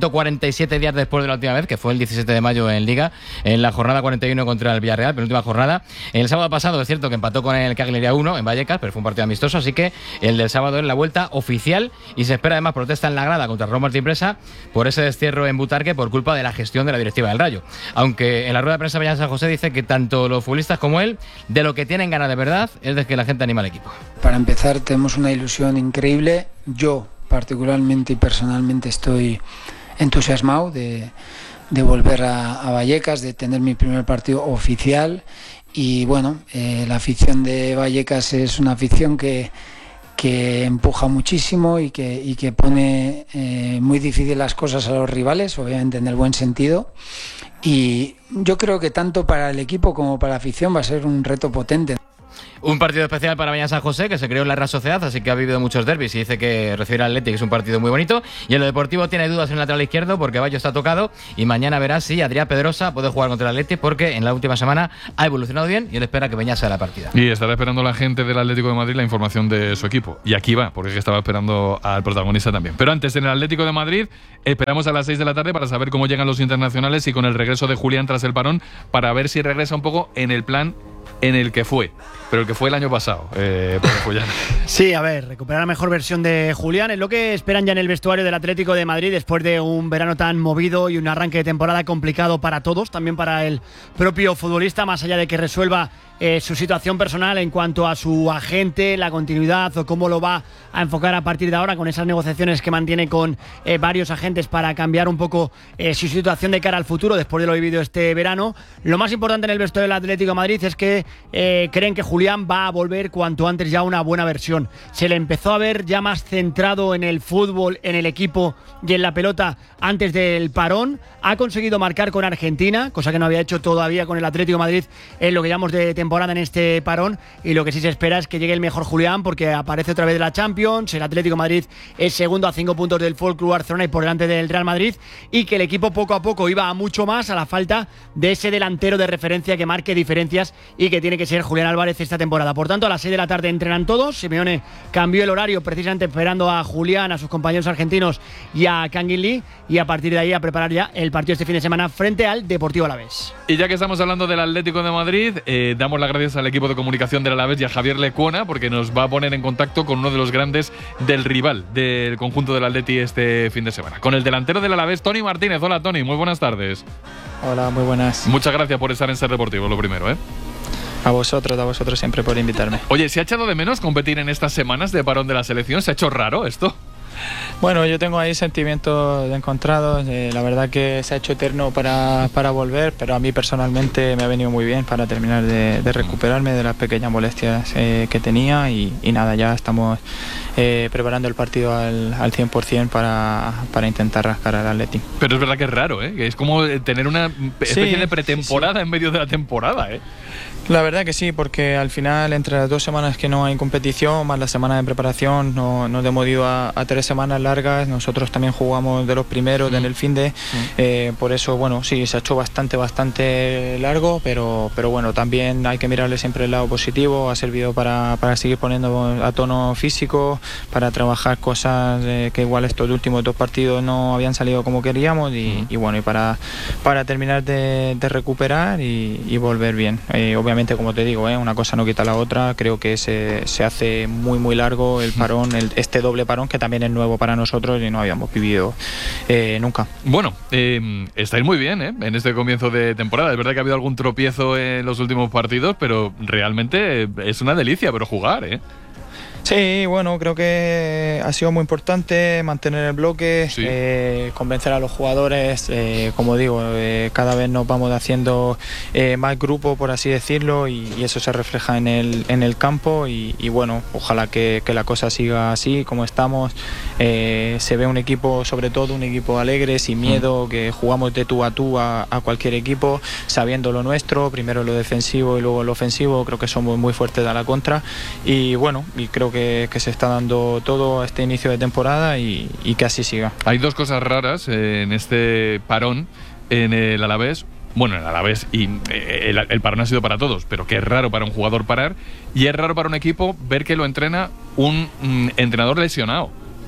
147 días después de la última vez, que fue el 17 de mayo en Liga, en la jornada 41 contra el Villarreal, penúltima jornada. El sábado pasado es cierto que empató con el Cagliari 1 en Vallecas, pero fue un partido amistoso, así que el del sábado es la vuelta oficial y se espera además protesta en la grada contra Romo Martín Presa por ese destierro en Butarque por culpa de la gestión de la directiva del Rayo. Aunque en la rueda de prensa Beñat San José dice que tanto los futbolistas como él, de lo que tienen ganas de verdad es de que la gente anima al equipo. Para empezar, tenemos una ilusión increíble. Yo particularmente y personalmente estoy entusiasmado de volver a Vallecas, de tener mi primer partido oficial. Y bueno, la afición de Vallecas es una afición que empuja muchísimo y que pone muy difícil las cosas a los rivales, obviamente en el buen sentido. Y yo creo que tanto para el equipo como para la afición va a ser un reto potente. Un partido especial para Beñat San José, que se creó en la Real Sociedad, así que ha vivido muchos derbis y dice que recibir al Athletic es un partido muy bonito. Y en lo deportivo tiene dudas en el lateral izquierdo porque Bayo está tocado y mañana verá si Adrián Pedrosa puede jugar contra el Athletic porque en la última semana ha evolucionado bien y él espera que Beñat sea la partida. Y estará esperando la gente del Atlético de Madrid la información de su equipo. Y aquí va, porque estaba esperando al protagonista también. Pero antes, en el Atlético de Madrid, esperamos a las 6 de la tarde para saber cómo llegan los internacionales y con el regreso de Julián tras el parón, para ver si regresa un poco en el plan en el que fue, pero el que fue el año pasado. Sí, a ver, recuperar la mejor versión de Julián es lo que esperan ya en el vestuario del Atlético de Madrid después de un verano tan movido y un arranque de temporada complicado para todos, también para el propio futbolista, más allá de que resuelva su situación personal en cuanto a su agente, la continuidad o cómo lo va a enfocar a partir de ahora con esas negociaciones que mantiene con varios agentes para cambiar un poco su situación de cara al futuro después de lo vivido este verano. Lo más importante en el vestuario del Atlético de Madrid es que creen que Julián va a volver cuanto antes ya a una buena versión. Se le empezó a ver ya más centrado en el fútbol, en el equipo y en la pelota antes del parón. Ha conseguido marcar con Argentina, cosa que no había hecho todavía con el Atlético de Madrid en lo que llamamos de temporada en este parón, y lo que sí se espera es que llegue el mejor Julián porque aparece otra vez de la Champions. El Atlético de Madrid es segundo a 5 puntos del FC Barcelona y por delante del Real Madrid, y que el equipo poco a poco iba a mucho más a la falta de ese delantero de referencia que marque diferencias y que tiene que ser Julián Álvarez esta temporada. Por tanto, a las 6 de la tarde entrenan todos. Simeone cambió el horario precisamente esperando a Julián, a sus compañeros argentinos y a Kangin Lee, y a partir de ahí a preparar ya el partido este fin de semana frente al Deportivo Alavés. Y ya que estamos hablando del Atlético de Madrid, damos las gracias al equipo de comunicación del Alavés y a Javier Lecuona porque nos va a poner en contacto con uno de los grandes del rival del conjunto del Atleti este fin de semana, con el delantero del Alavés, Toni Martínez. Hola Toni, muy buenas tardes. Hola, muy buenas. Muchas gracias por estar en Ser Deportivo, lo primero, ¿eh? A vosotros siempre por invitarme. Oye, ¿se ha echado de menos competir en estas semanas de parón de la selección? ¿Se ha hecho raro esto? Bueno, yo tengo ahí sentimientos encontrados. La verdad que se ha hecho eterno para volver, pero a mí personalmente me ha venido muy bien para terminar de recuperarme de las pequeñas molestias que tenía y nada, ya estamos preparando el partido al 100% para intentar rascar al Atleti. Pero es verdad que es raro, ¿eh? Que es como tener una especie de pretemporada en medio de la temporada, ¿eh? La verdad que sí, porque al final entre las 2 semanas que no hay competición más la semana de preparación nos hemos ido a 3 semanas largas. Nosotros también jugamos de los primeros en el finde, por eso bueno, sí, se ha hecho bastante largo, pero bueno, también hay que mirarle siempre el lado positivo. Ha servido para seguir poniendo a tono físico, para trabajar cosas que igual estos últimos 2 partidos no habían salido como queríamos y bueno, y para terminar de recuperar y volver bien. Obviamente, como te digo, una cosa no quita la otra. Creo que se hace muy largo el parón, este doble parón que también es nuevo para nosotros y no habíamos vivido nunca. Bueno, estáis muy bien en este comienzo de temporada. Es verdad que ha habido algún tropiezo en los últimos partidos, pero realmente es una delicia pero jugar, ¿eh? Sí, bueno, creo que ha sido muy importante mantener el bloque, sí. Convencer a los jugadores, como digo, cada vez nos vamos haciendo más grupo, por así decirlo, y eso se refleja en el campo y bueno, ojalá que la cosa siga así como estamos. Se ve un equipo, sobre todo un equipo alegre, sin miedo, que jugamos de tú a cualquier equipo, sabiendo lo nuestro, primero lo defensivo y luego lo ofensivo. Creo que somos muy fuertes a la contra y bueno, y creo que se está dando todo a este inicio de temporada y que así siga. Hay 2 cosas raras en este parón en el Alavés. Bueno, en el Alavés y el parón ha sido para todos, pero que es raro para un jugador parar y es raro para un equipo ver que lo entrena un entrenador lesionado.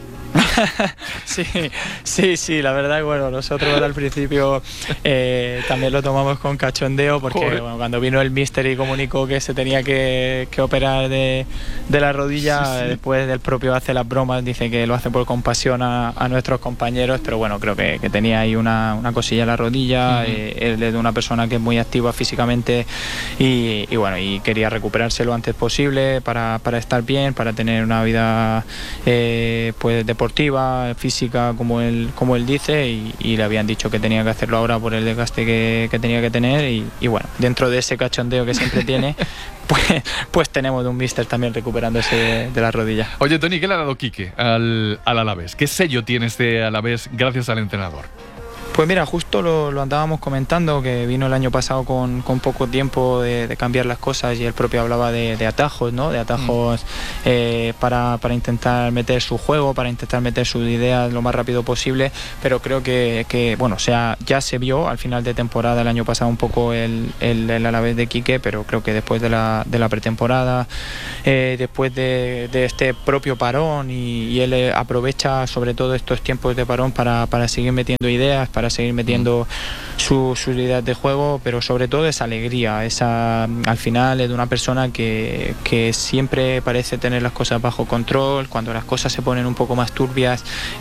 Sí, la verdad que bueno, nosotros al principio también lo tomamos con cachondeo porque bueno, cuando vino el míster y comunicó que se tenía que operar de la rodilla, después del propio hace las bromas, dice que lo hace por compasión a nuestros compañeros, pero bueno, creo que tenía ahí una cosilla en la rodilla. Él es de una persona que es muy activa físicamente y bueno, y quería recuperarse lo antes posible para estar bien, para tener una vida pues deportiva, física, como él dice, y le habían dicho que tenía que hacerlo ahora por el desgaste que tenía que tener y bueno, dentro de ese cachondeo que siempre tiene pues tenemos un míster también recuperándose de la rodilla. Oye, Toni, ¿qué le ha dado Quique al Alavés? ¿Qué sello tiene este Alavés gracias al entrenador? Pues mira, justo lo andábamos comentando, que vino el año pasado con poco tiempo de cambiar las cosas y él propio hablaba de atajos, ¿no? De atajos para intentar meter su juego, para intentar meter sus ideas lo más rápido posible, pero creo que bueno, ya se vio al final de temporada el año pasado un poco el Alavés de Quique, pero creo que después de la pretemporada, después de este propio parón y él aprovecha sobre todo estos tiempos de parón para seguir metiendo ideas, para seguir metiendo sus ideas de juego, pero sobre todo esa alegría, al final es de una persona que siempre parece tener las cosas bajo control. Cuando las cosas se ponen un poco más turbias,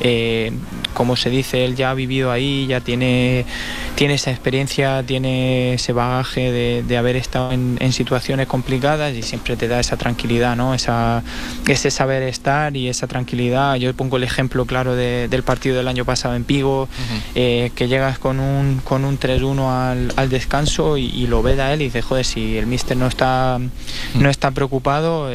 como se dice, él ya ha vivido ahí, ya tiene esa experiencia, tiene ese bagaje de haber estado en situaciones complicadas, y siempre te da esa tranquilidad, ¿no? Ese saber estar y esa tranquilidad. Yo pongo el ejemplo claro del partido del año pasado en Vigo, que llegas con un 3-1 al descanso y lo ve a él y dice, joder, si el míster no está preocupado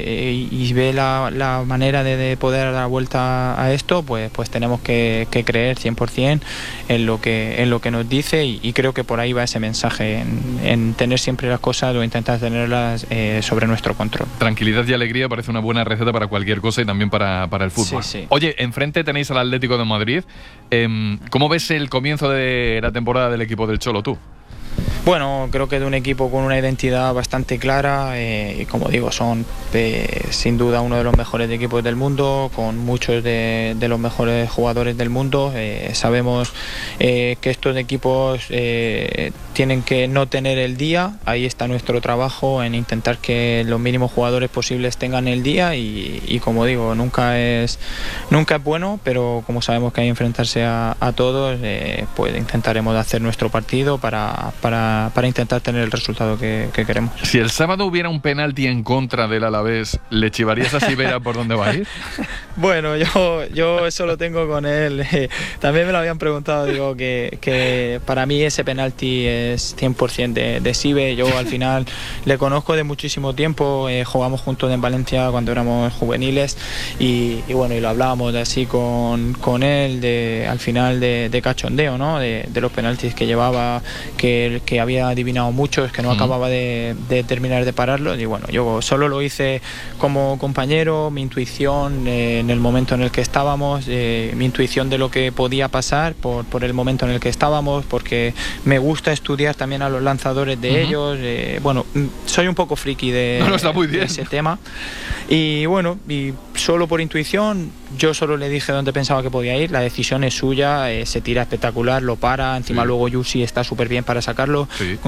y ve la manera de poder dar vuelta a esto, pues tenemos que creer 100% en lo que nos dice, y creo que por ahí va ese mensaje, en tener siempre las cosas o intentar tenerlas sobre nuestro control. Tranquilidad y alegría parece una buena receta para cualquier cosa y también para el fútbol. Sí. Oye, enfrente tenéis al Atlético de Madrid. ¿Cómo ves el comienzo de la temporada del equipo del Cholo tú? Bueno, creo que de un equipo con una identidad bastante clara, y como digo, son sin duda uno de los mejores equipos del mundo, con muchos de los mejores jugadores del mundo. Sabemos que estos equipos tienen que no tener el día. Ahí está nuestro trabajo, en intentar que los mínimos jugadores posibles tengan el día, y como digo, nunca es bueno, pero como sabemos que hay que enfrentarse a todos, pues intentaremos hacer nuestro partido para intentar tener el resultado que queremos. Si el sábado hubiera un penalti en contra del Alavés, ¿le chivarías a Sivera por dónde va a ir? Bueno, yo eso lo tengo con él. También me lo habían preguntado, digo que para mí ese penalti es 100% de Sive. Yo al final le conozco de muchísimo tiempo, jugamos juntos en Valencia cuando éramos juveniles, y bueno, y lo hablábamos así con él, al final de cachondeo, ¿no? De los penaltis que llevaba, que había adivinado muchos, que no acababa de terminar de pararlo, y bueno, yo solo lo hice como compañero, mi intuición en el momento en el que estábamos, mi intuición de lo que podía pasar por el momento en el que estábamos, porque me gusta estudiar también a los lanzadores de ellos. Bueno, soy un poco friki de ese tema, y bueno, y solo por intuición, yo solo le dije dónde pensaba que podía ir. La decisión es suya, se tira espectacular, lo para, encima luego Yusi está súper bien para sacarlo.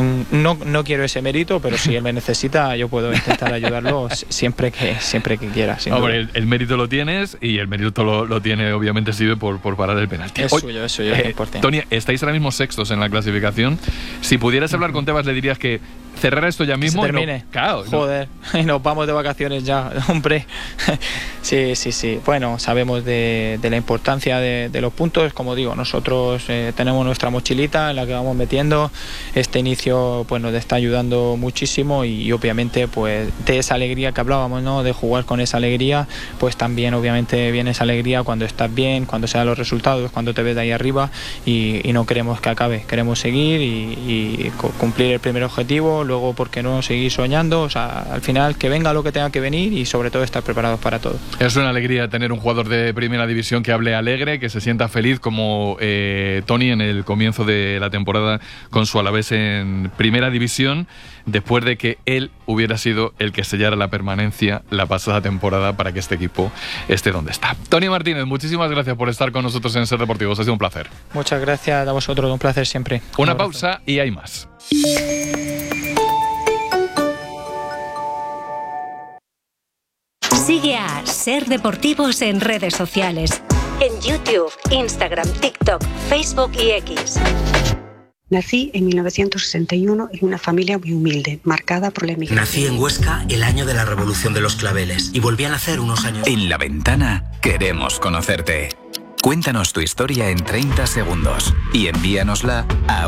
No quiero ese mérito, pero si él me necesita, yo puedo intentar ayudarlo siempre que quiera. Hombre, el mérito lo tienes, y el mérito lo tiene obviamente Sive por parar el penalti. Es suyo, Tony, estáis ahora mismo sextos en la clasificación. Si pudieras hablar con Tebas, le dirías que cerrar esto ya mismo. Que se termine. Claro, joder, y nos vamos de vacaciones ya, hombre. Sí. Bueno, sabemos de la importancia de los puntos. Como digo, nosotros tenemos nuestra mochilita en la que vamos metiendo. Este inicio pues nos está ayudando muchísimo, y obviamente pues de esa alegría que hablábamos, ¿no? De jugar con esa alegría, pues también obviamente viene esa alegría cuando estás bien, cuando se dan los resultados, cuando te ves de ahí arriba, y no queremos que acabe, queremos seguir y cumplir el primer objetivo. Luego, ¿por qué no seguir soñando? O sea, al final que venga lo que tenga que venir, y sobre todo estar preparados para todo. Es una alegría tener un jugador de primera división que hable alegre, que se sienta feliz como Tony en el comienzo de la temporada con su Alavés en primera división, después de que él hubiera sido el que sellara la permanencia la pasada temporada para que este equipo esté donde está. Tony Martínez, muchísimas gracias por estar con nosotros en Ser Deportivos, ha sido un placer. Muchas gracias a vosotros, un placer siempre. Una pausa y hay más. Sigue a Ser Deportivos en redes sociales. En YouTube, Instagram, TikTok, Facebook y X. Nací en 1961 en una familia muy humilde, marcada por la emigración. Nací en Huesca el año de la Revolución de los Claveles y volví a nacer unos años. En La Ventana queremos conocerte. Cuéntanos tu historia en 30 segundos y envíanosla a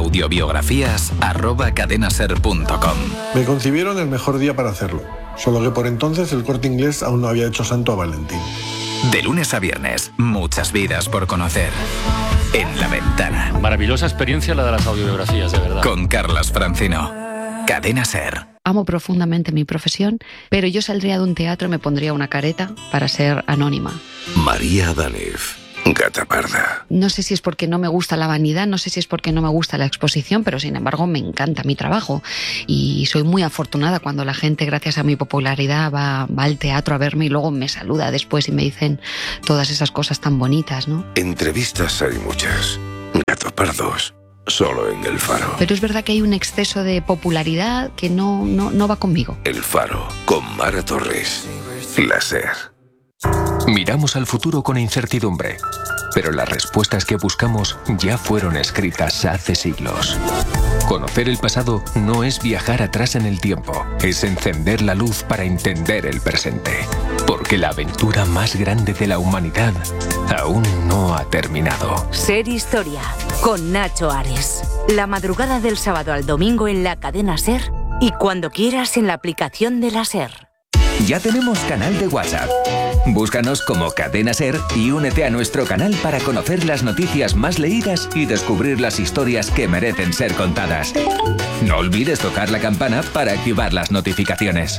audiobiografías@cadenaser.com. Me concibieron el mejor día para hacerlo, solo que por entonces el Corte Inglés aún no había hecho santo a Valentín. De lunes a viernes, muchas vidas por conocer. En La Ventana. Maravillosa experiencia la de las audiobiografías, de verdad. Con Carlas Francino. Cadena Ser. Amo profundamente mi profesión, pero yo saldría de un teatro y me pondría una careta para ser anónima. María Danez. Gata parda. No sé si es porque no me gusta la vanidad, no sé si es porque no me gusta la exposición, pero sin embargo me encanta mi trabajo. Y soy muy afortunada cuando la gente, gracias a mi popularidad, va al teatro a verme y luego me saluda después y me dicen todas esas cosas tan bonitas, ¿no? Entrevistas hay muchas. Gatos pardos. Solo en El Faro. Pero es verdad que hay un exceso de popularidad que no va conmigo. El Faro, con Mara Torres. La SER. Miramos al futuro con incertidumbre, pero las respuestas que buscamos ya fueron escritas hace siglos. Conocer el pasado no es viajar atrás en el tiempo, es encender la luz para entender el presente. Porque la aventura más grande de la humanidad aún no ha terminado. Ser Historia, con Nacho Ares. La madrugada del sábado al domingo en la cadena SER y cuando quieras en la aplicación de la SER. Ya tenemos canal de WhatsApp. Búscanos como Cadena SER y únete a nuestro canal para conocer las noticias más leídas y descubrir las historias que merecen ser contadas. No olvides tocar la campana para activar las notificaciones.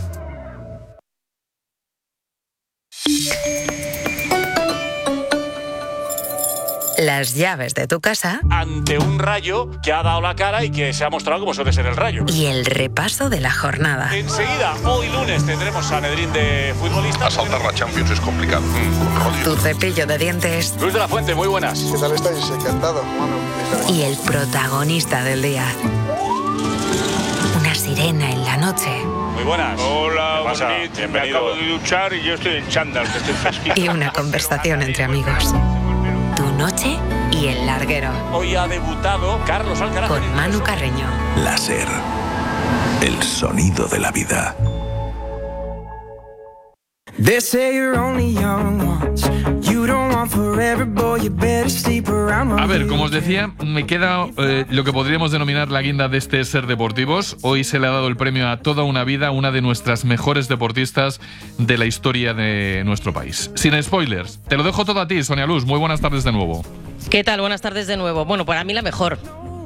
Las llaves de tu casa. Ante un Rayo que ha dado la cara y que se ha mostrado como suele ser el Rayo. Y el repaso de la jornada. Enseguida, hoy lunes, tendremos Sanedrín de futbolistas. Asaltar la Champions es complicado. Tu cepillo de dientes. Luis de la Fuente, muy buenas. ¿Qué tal estáis? Encantado. Y el protagonista del día. Una sirena en la noche. Muy buenas. Hola, Bonito. Me acabo de duchar y yo estoy en chándal, que estoy fresquito. Y una conversación entre amigos. Tu noche y el larguero. Hoy ha debutado Carlos Alcaraz. Con Manu Carreño. La SER. El sonido de la vida. A ver, como os decía, me queda lo que podríamos denominar la guinda de este Ser Deportivos. Hoy se le ha dado el premio a toda una vida, una de nuestras mejores deportistas de la historia de nuestro país. Sin spoilers, te lo dejo todo a ti, Sonia Luz. Muy buenas tardes de nuevo. ¿Qué tal? Buenas tardes de nuevo. Bueno, para mí la mejor.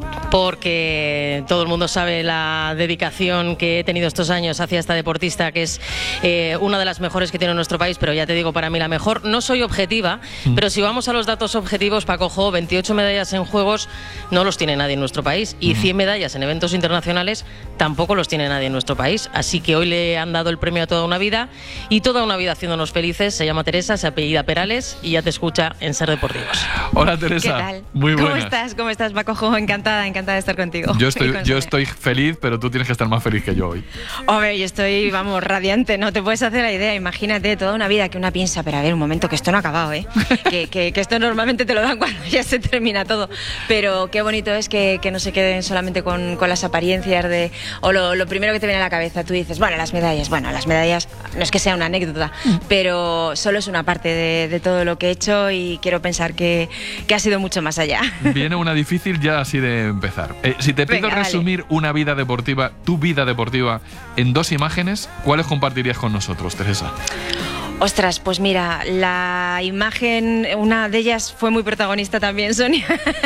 Porque todo el mundo sabe la dedicación que he tenido estos años hacia esta deportista, que es una de las mejores que tiene nuestro país, pero ya te digo, para mí la mejor. No soy objetiva, pero si vamos a los datos objetivos, Paco Jo, 28 medallas en Juegos no los tiene nadie en nuestro país, y 100 medallas en eventos internacionales tampoco los tiene nadie en nuestro país. Así que hoy le han dado el premio a toda una vida, y toda una vida haciéndonos felices. Se llama Teresa, se apellida Perales, y ya te escucha en Ser Deportivos. Hola, Teresa. ¿Qué tal? Muy buenas. ¿Cómo estás, Paco Jo? Encantada de estar contigo. Yo estoy feliz, pero tú tienes que estar más feliz que yo hoy. Hombre, yo estoy, radiante, no te puedes hacer la idea. Imagínate toda una vida que una piensa, pero a ver, un momento, que esto no ha acabado, ¿eh? que esto normalmente te lo dan cuando ya se termina todo. Pero qué bonito es que no se queden solamente con las apariencias o lo primero que te viene a la cabeza. Tú dices, las medallas no es que sea una anécdota, pero solo es una parte de todo lo que he hecho, y quiero pensar que ha sido mucho más allá. Viene una difícil ya así de empezar. Si te pido resumir una vida deportiva, tu vida deportiva, en 2 imágenes, ¿cuáles compartirías con nosotros, Teresa? Ostras, pues mira, la imagen, una de ellas fue muy protagonista también, Sonia.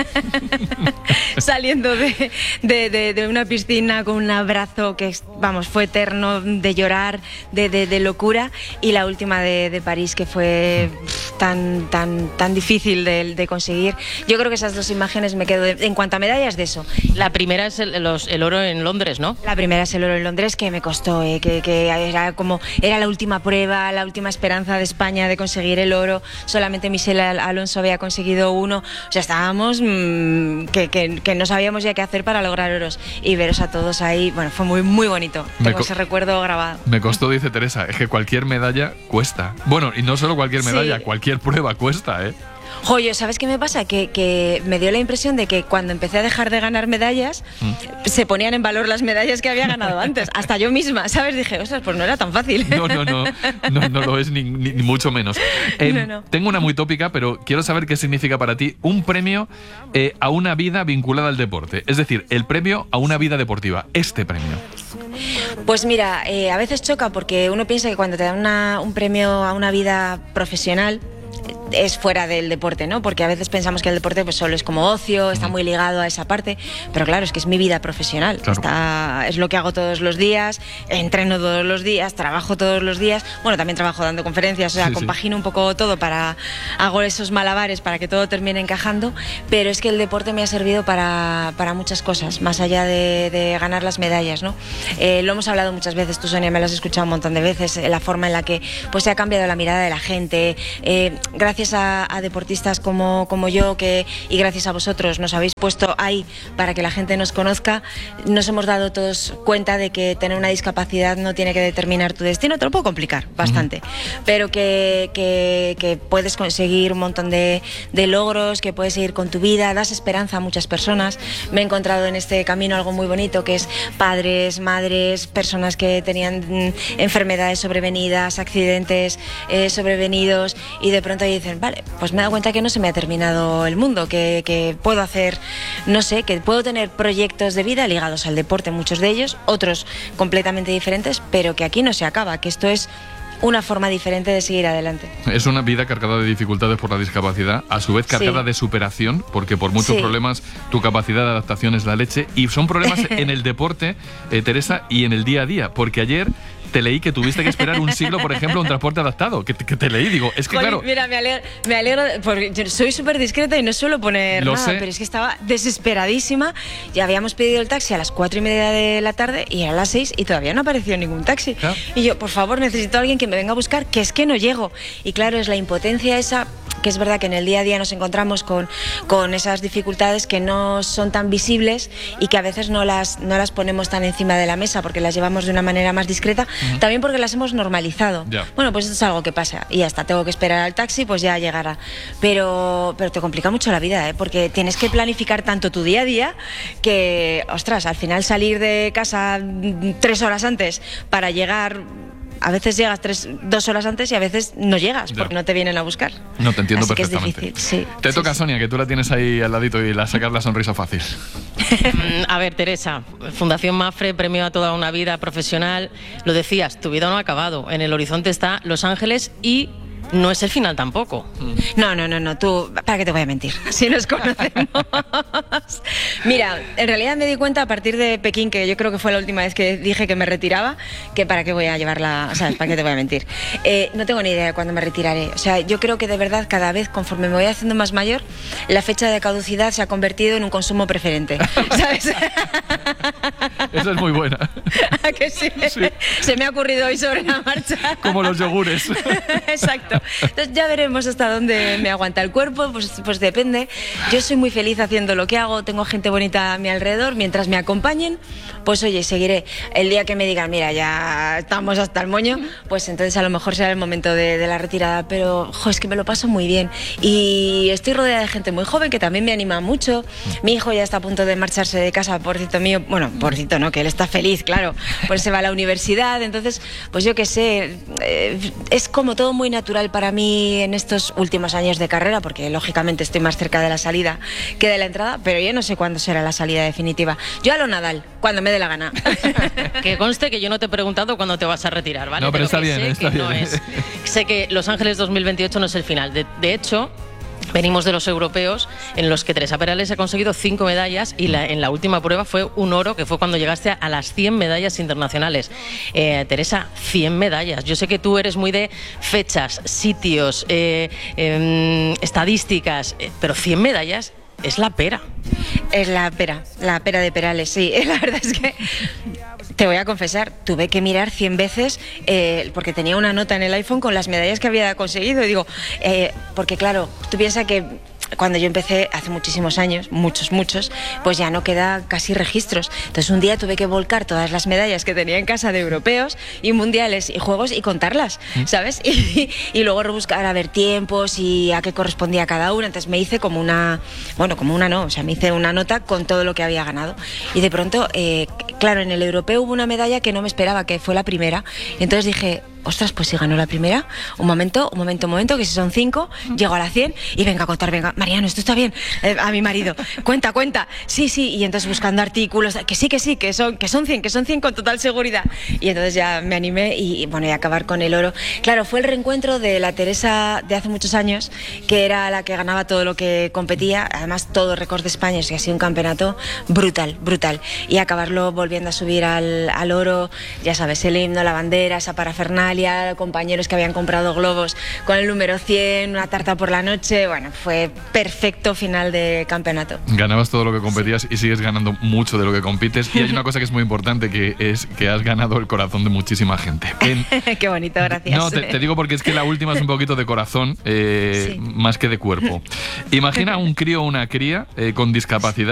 Saliendo de una piscina con un abrazo que, fue eterno, de llorar, de locura. Y la última de París, que fue tan difícil de conseguir. Yo creo que esas 2 imágenes me quedo. En cuanto a medallas, de eso. La primera es el oro en Londres, ¿no? La primera es el oro en Londres, que me costó, que era la última prueba, la última esperanza de España de conseguir el oro. Solamente Michelle Alonso había conseguido 1. O sea, estábamos que no sabíamos ya qué hacer para lograr oros, y veros a todos ahí, fue muy, muy bonito. Tengo ese recuerdo grabado. Me costó, dice Teresa, es que cualquier medalla cuesta. Bueno, y no solo cualquier medalla, cualquier prueba cuesta, ¿eh? Joder, ¿sabes qué me pasa? Que me dio la impresión de que cuando empecé a dejar de ganar medallas, se ponían en valor las medallas que había ganado antes. Hasta yo misma, ¿sabes? Dije, ostras, pues no era tan fácil. No lo es ni mucho menos. No. Tengo una muy tópica, pero quiero saber qué significa para ti un premio a una vida vinculada al deporte. Es decir, el premio a una vida deportiva. Este premio. Pues mira, a veces choca, porque uno piensa que cuando te dan un premio a una vida profesional, es fuera del deporte, ¿no? Porque a veces pensamos que el deporte pues solo es como ocio, está muy ligado a esa parte, pero claro, es que es mi vida profesional. Claro. Es lo que hago todos los días, entreno todos los días, trabajo todos los días. Bueno, también trabajo dando conferencias, o sea, compagino un poco todo, hago esos malabares para que todo termine encajando, pero es que el deporte me ha servido para muchas cosas, más allá de ganar las medallas, ¿no? Lo hemos hablado muchas veces, tú, Sonia, me lo has escuchado un montón de veces, la forma en la que pues se ha cambiado la mirada de la gente, gracias gracias a deportistas como yo, y gracias a vosotros nos habéis puesto ahí para que la gente nos conozca, nos hemos dado todos cuenta de que tener una discapacidad no tiene que determinar tu destino. Te lo puedo complicar bastante, pero que puedes conseguir un montón de logros, que puedes seguir con tu vida, das esperanza a muchas personas. Me he encontrado en este camino algo muy bonito, que es padres, madres, personas que tenían enfermedades sobrevenidas, accidentes sobrevenidos, y de pronto dicen, vale, pues me he dado cuenta que no se me ha terminado el mundo, que puedo hacer, no sé, que puedo tener proyectos de vida ligados al deporte, muchos de ellos, otros completamente diferentes, pero que aquí no se acaba, que esto es una forma diferente de seguir adelante. Es una vida cargada de dificultades por la discapacidad, a su vez cargada de superación, porque por muchos problemas tu capacidad de adaptación es la leche, y son problemas en el deporte, Teresa, y en el día a día, porque ayer te leí que tuviste que esperar un siglo, por ejemplo, un transporte adaptado, que te leí, digo, es que Joder, claro... Mira, me alegro, porque yo soy súper discreta y no suelo poner Lo nada, sé. pero es que estaba desesperadísima. Ya habíamos pedido el taxi a las 4:30 de la tarde y eran las 6 y todavía no apareció ningún taxi. Claro. Y yo, por favor, necesito a alguien que me venga a buscar, que es que no llego. Y claro, es la impotencia esa, que es verdad que en el día a día nos encontramos con esas dificultades que no son tan visibles y que a veces no las ponemos tan encima de la mesa porque las llevamos de una manera más discreta, también porque las hemos normalizado. Ya. Bueno, pues esto es algo que pasa y ya está, tengo que esperar al taxi, pues ya llegará. Pero te complica mucho la vida, ¿eh? Porque tienes que planificar tanto tu día a día que, ostras, al final salir de casa 3 horas antes para llegar... A veces llegas 2 horas antes y a veces no llegas porque no te vienen a buscar. No, te entiendo Así perfectamente. Que es difícil, sí. Te toca, Sonia, que tú la tienes ahí al ladito y la sacas la sonrisa fácil. A ver, Teresa, Fundación Mapfre, premio a toda una vida profesional. Lo decías, tu vida no ha acabado. En el horizonte está Los Ángeles y no es el final tampoco. No, tú, ¿para qué te voy a mentir? Si nos conocemos. Mira, en realidad me di cuenta a partir de Pekín, que yo creo que fue la última vez que dije que me retiraba, que para qué voy a llevarla, ¿sabes? ¿Para qué te voy a mentir? No tengo ni idea de cuándo me retiraré. O sea, yo creo que de verdad cada vez, conforme me voy haciendo más mayor, la fecha de caducidad se ha convertido en un consumo preferente, ¿sabes? Esa es muy buena. ¿A que sí? Se me ha ocurrido hoy sobre la marcha. Como los yogures. Exacto. Entonces ya veremos hasta dónde me aguanta el cuerpo, pues depende. Yo soy muy feliz haciendo lo que hago, tengo gente bonita a mi alrededor, mientras me acompañen, pues oye, seguiré. El día que me digan, mira, ya estamos hasta el moño, pues entonces a lo mejor será el momento de la retirada, pero es que me lo paso muy bien y estoy rodeada de gente muy joven que también me anima mucho. Mi hijo ya está a punto de marcharse de casa, porcito mío, bueno, porcito no, que él está feliz, claro, pues se va a la universidad, entonces, pues yo qué sé, es como todo muy natural para mí en estos últimos años de carrera, porque lógicamente estoy más cerca de la salida que de la entrada, pero yo no sé cuándo será la salida definitiva. Yo a lo Nadal, cuando me dé la gana. Que conste que yo no te he preguntado cuándo te vas a retirar, ¿vale? No, pero está bien, sé está que bien. No es. Sé que Los Ángeles 2028 no es el final. De hecho, venimos de los europeos en los que Teresa Perales ha conseguido 5 medallas y en la última prueba fue un oro, que fue cuando llegaste a las 100 medallas internacionales. Teresa, 100 medallas. Yo sé que tú eres muy de fechas, sitios, estadísticas, pero 100 medallas es la pera. Es la pera de Perales, sí. La verdad es que te voy a confesar, tuve que mirar 100 veces porque tenía una nota en el iPhone con las medallas que había conseguido. Y digo, porque claro, tú piensas que cuando yo empecé hace muchísimos años, muchos, pues ya no queda casi registros. Entonces un día tuve que volcar todas las medallas que tenía en casa de europeos y mundiales y juegos y contarlas, ¿sabes? Y luego rebuscar a ver tiempos y a qué correspondía cada una. Entonces me hice me hice una nota con todo lo que había ganado. Y de pronto, claro, en el europeo hubo una medalla que no me esperaba, que fue la primera. Y entonces dije, ostras, pues si ganó la primera, un momento, que si son 5, llego a la 100 y venga a contar, venga, Mariano, esto está bien, a mi marido, cuenta, sí, y entonces buscando artículos, que son 100 con total seguridad, y entonces ya me animé y bueno, y acabar con el oro. Claro, fue el reencuentro de la Teresa de hace muchos años, que era la que ganaba todo lo que competía, además todos récords de España, y ha sido un campeonato brutal, y acabarlo volviendo a subir al oro, ya sabes, el himno, la bandera, esa parafernalia, Italia, compañeros que habían comprado globos con el número 100, una tarta por la noche. Bueno, fue perfecto final de campeonato. Ganabas todo lo que competías y sigues ganando mucho de lo que compites. Y hay una cosa que es muy importante, que es que has ganado el corazón de muchísima gente. Qué bonito, gracias. No, te digo porque es que la última es un poquito de corazón, más que de cuerpo. Imagina un crío o una cría con discapacidad